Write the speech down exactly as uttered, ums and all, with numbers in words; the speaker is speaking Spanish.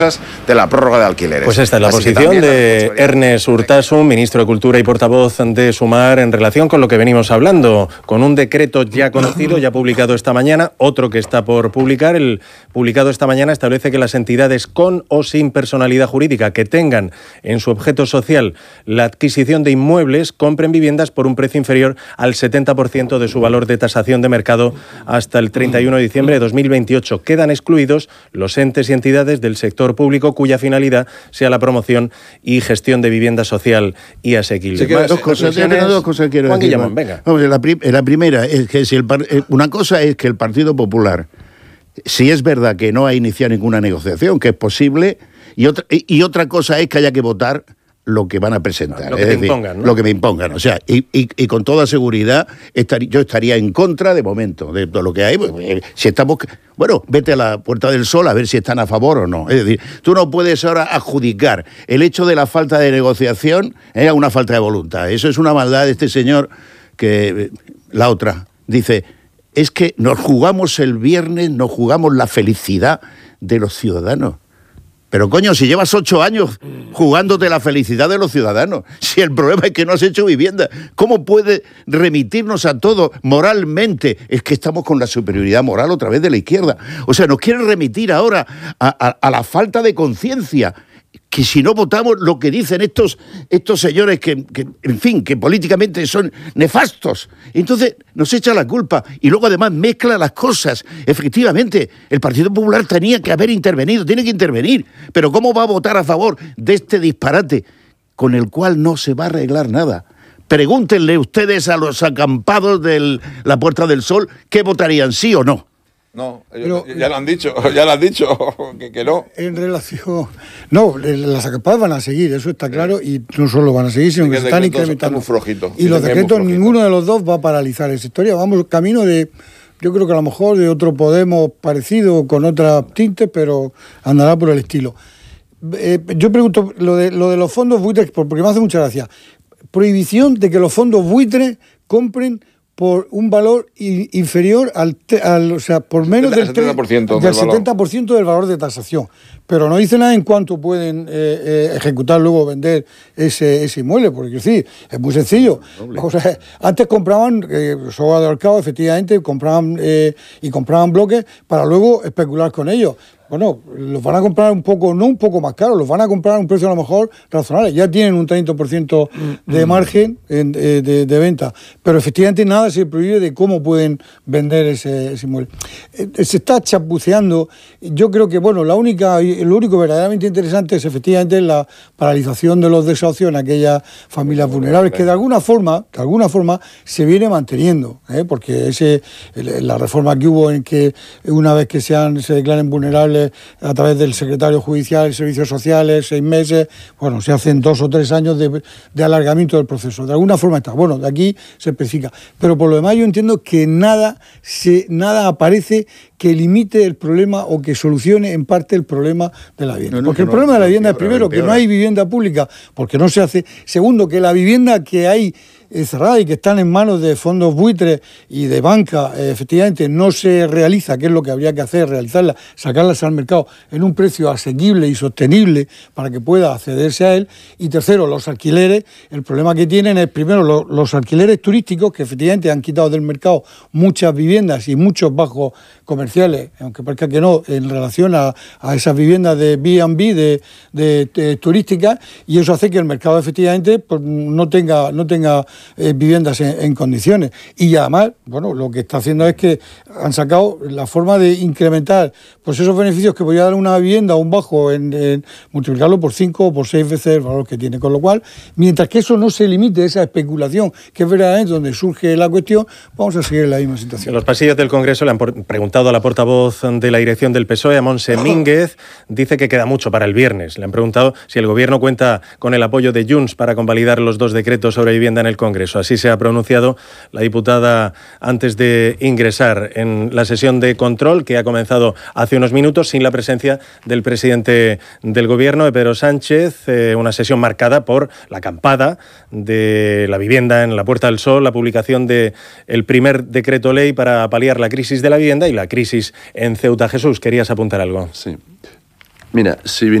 de la prórroga de alquileres. Pues esta es la Así posición de Ernest Urtasun, ministro de Cultura y portavoz de Sumar, en relación con lo que venimos hablando, con un decreto ya conocido, ya publicado esta mañana, otro que está por publicar. El publicado esta mañana establece que las entidades con o sin personalidad jurídica que tengan en su objeto social la adquisición de inmuebles compren viviendas por un precio inferior al setenta por ciento de su valor de tasación de mercado hasta el treinta y uno de diciembre de dos mil veintiocho. Quedan excluidos los entes y entidades del sector público cuya finalidad sea la promoción y gestión de vivienda social y asequible. Se quedan dos cosas, dos cosas que quiero Juan decir. Guillamón, venga. Vamos, la, prim la primera es que si el par una cosa es que el Partido Popular, si es verdad que no ha iniciado ninguna negociación, que es posible, y otra, y, y otra cosa es que haya que votar lo que van a presentar, lo que es te decir, impongan, ¿no? Lo que me impongan, o sea, y, y, y con toda seguridad estar, yo estaría en contra de momento de todo lo que hay. Pues, si estamos, bueno, vete a la Puerta del Sol a ver si están a favor o no. Es decir, tú no puedes ahora adjudicar el hecho de la falta de negociación eh, a una falta de voluntad. Eso es una maldad de este señor que la otra dice, es que nos jugamos el viernes, nos jugamos la felicidad de los ciudadanos. Pero coño, si llevas ocho años jugándote la felicidad de los ciudadanos, si el problema es que no has hecho vivienda, ¿cómo puede remitirnos a todo moralmente? Es que estamos con la superioridad moral otra vez de la izquierda. O sea, nos quieren remitir ahora a, a, a la falta de conciencia, que si no votamos lo que dicen estos, estos señores que, que, en fin, que políticamente son nefastos. Entonces nos echa la culpa y luego además mezcla las cosas. Efectivamente, el Partido Popular tenía que haber intervenido, tiene que intervenir. Pero ¿cómo va a votar a favor de este disparate con el cual no se va a arreglar nada? Pregúntenle ustedes a los acampados de la Puerta del Sol qué votarían, sí o no. No, ellos, Pero, ya lo han dicho, ya lo han dicho, que, que no. En relación... No, las acampadas van a seguir, eso está claro, y no solo van a seguir, sino que, que se están incrementando. Muy flojito, y los decretos, ninguno de los dos va a paralizar esa historia. Vamos camino de, yo creo que a lo mejor de otro Podemos parecido, con otras tintes, pero andará por el estilo. Eh, yo pregunto, lo de, lo de los fondos buitres, porque me hace mucha gracia. Prohibición de que los fondos buitres compren por un valor inferior al, al o sea, por menos del setenta por ciento del, del setenta por ciento del valor de tasación. Pero no dice nada en cuánto pueden eh, eh, ejecutar luego vender ese, ese inmueble, porque sí, es muy sencillo. O sea, antes compraban, eh, Soga de Alcao, efectivamente, compraban eh, y compraban bloques para luego especular con ellos. Bueno, los van a comprar un poco, no un poco más caros, los van a comprar a un precio a lo mejor razonable. Ya tienen un treinta por ciento de margen en, de, de, de venta, pero efectivamente nada se prohíbe de cómo pueden vender ese, ese inmueble. Eh, se está chapuceando. Yo creo que, bueno, la única, lo único verdaderamente interesante es efectivamente la paralización de los desahucios en aquellas familias vulnerables, que de alguna forma, de alguna forma se viene manteniendo, ¿eh? Porque ese, la reforma que hubo en que una vez que sean, se declaren vulnerables a través del secretario judicial y servicios sociales, seis meses, bueno, se hacen dos o tres años de, de alargamiento del proceso. De alguna forma está, bueno, de aquí se especifica. Pero por lo demás yo entiendo que nada, se, nada aparece que limite el problema o que solucione en parte el problema de la vivienda. No, no, porque el no, problema no, de la vivienda no, es primero que no hay vivienda pública, porque no se hace. Segundo, que la vivienda que hay cerrada y que están en manos de fondos buitres y de banca, eh, efectivamente no se realiza, que es lo que habría que hacer, realizarla, sacarlas al mercado en un precio asequible y sostenible para que pueda accederse a él. Y tercero, los alquileres, el problema que tienen es primero los, los alquileres turísticos, que efectivamente han quitado del mercado muchas viviendas y muchos bajos comerciales, aunque parezca que no, en relación a, a esas viviendas de B and B, de, de, de turísticas, y eso hace que el mercado efectivamente pues, no tenga, no tenga Eh, viviendas en, en condiciones. Y además, bueno, lo que está haciendo es que han sacado la forma de incrementar pues esos beneficios que podría dar una vivienda o un bajo en, en multiplicarlo por cinco o por seis veces el valor que tiene. Con lo cual, mientras que eso no se limite, esa especulación, que es verdaderamente donde surge la cuestión, vamos a seguir en la misma situación. En los pasillos del Congreso le han preguntado a la portavoz de la dirección del P S O E, a Montse Mínguez, dice que queda mucho para el viernes. Le han preguntado si el Gobierno cuenta con el apoyo de Junts para convalidar los dos decretos sobre vivienda en el Congreso. Así se ha pronunciado la diputada antes de ingresar en la sesión de control que ha comenzado hace unos minutos sin la presencia del presidente del Gobierno, de Pedro Sánchez, eh, una sesión marcada por la acampada de la vivienda en la Puerta del Sol, la publicación del primer decreto ley para paliar la crisis de la vivienda y la crisis en Ceuta. Jesús, ¿querías apuntar algo? Sí. Mira, si